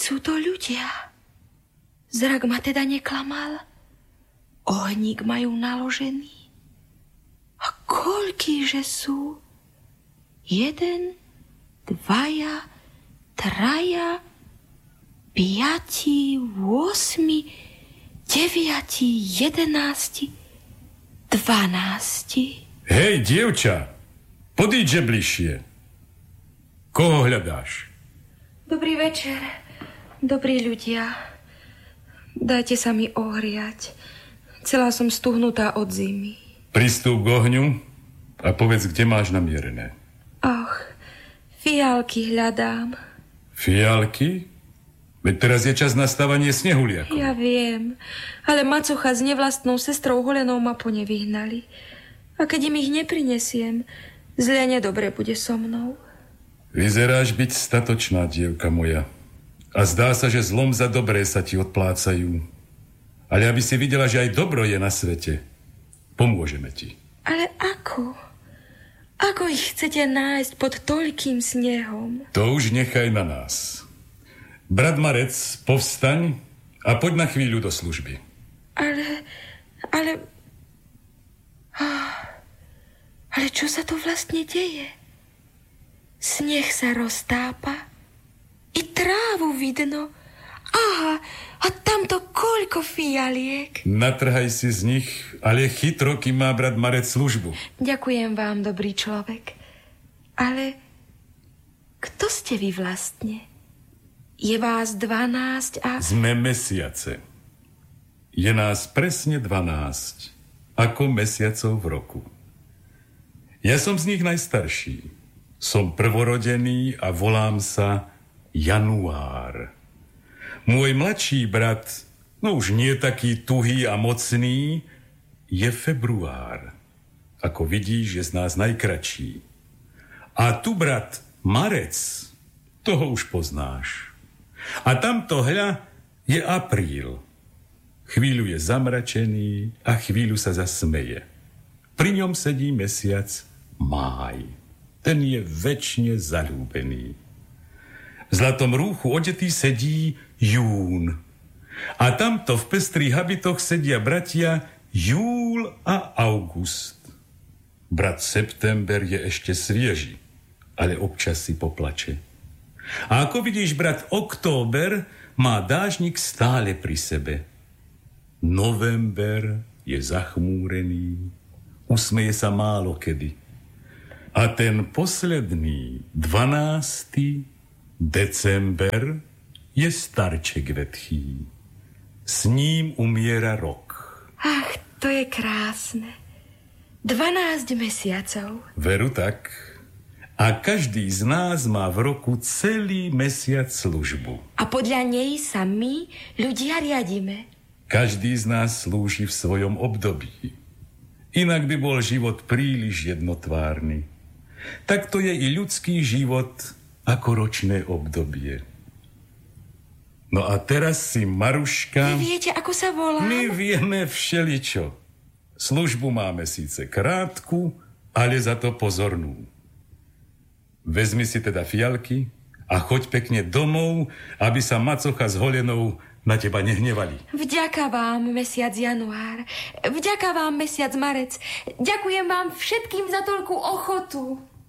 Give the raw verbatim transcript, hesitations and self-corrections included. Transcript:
sú to ľudia. Zrak ma teda neklamal. Ohník majú naložený. A koľký, že sú? Jeden, dvaja, traja, piati, osmi, deviati, jedenácti, dvanácti. Hej, dievča, podíďže bližšie. Koho hľadáš? Dobrý večer, dobrí ľudia. Dajte sa mi ohriať. Celá som stuhnutá od zimy. Pristúp k ohňu a povedz, kde máš namierené. Ach, fialky hľadám. Fialky? Veď teraz je čas na stávanie snehuliakov. Ja viem, ale macocha s nevlastnou sestrou Holenou ma ponevyhnali. A keď im ich neprinesiem, zle nedobre bude so mnou. Vyzeráš byť statočná, dievka moja. A zdá sa, že zlom za dobré sa ti odplácajú. Ale aby si videla, že aj dobro je na svete, pomôžeme ti. Ale ako? Ako ich chcete nájsť pod toľkým snehom? To už nechaj na nás. Brat Marec, povstaň a poď na chvíľu do služby. Ale, ale... Ale čo sa tu vlastne deje? Sneh sa roztápa. I trávu vidno. Aha, a tamto koľko fialiek. Natrhaj si z nich, ale chytro, kým má brat Marec službu. Ďakujem vám, dobrý človek. Ale kto ste vy vlastne? Je vás dvanásť a... Sme mesiace. Je nás presne dvanásť, ako mesiacov v roku. Ja som z nich najstarší. Som prvorodený a volám sa Január. Môj mladší brat, no už nie taký tuhý a mocný, je Február. Ako vidíš, je z nás najkratší. A tu brat Marec, toho už poznáš. A tamto hľa je Apríl. Chvíľu je zamračený a chvíľu sa zasmeje. Pri ňom sedí mesiac Máj. Ten je večne zaľúbený. V zlatom rúchu odetý sedí Jún. A tamto v pestrých habitoch sedia bratia Júl a August. Brat September je ešte svieži, ale občas si poplače. A ako vidíš, brat Október má dážnik stále pri sebe. November je zachmúrený, usmeje sa málo kedy. A ten posledný, dvanásty december, je starček vetchý. S ním umiera rok. Ach, to je krásne. Dvanásť mesiacov. Veru tak. A každý z nás má v roku celý mesiac službu. A podľa nej sa my, ľudia, riadime. Každý z nás slúži v svojom období. Inak by bol život príliš jednotvárny. Tak to je i ľudský život ako ročné obdobie. No a teraz si, Maruška... Vy viete, ako sa volám? My vieme všeličo. Službu máme síce krátku, ale za to pozornú. Vezmi si teda fialky a choď pekne domov, aby sa macocha s Holenou na teba nehnevali. Vďaka vám, mesiac Január. Vďaka vám, mesiac Marec. Ďakujem vám všetkým za toľkú ochotu.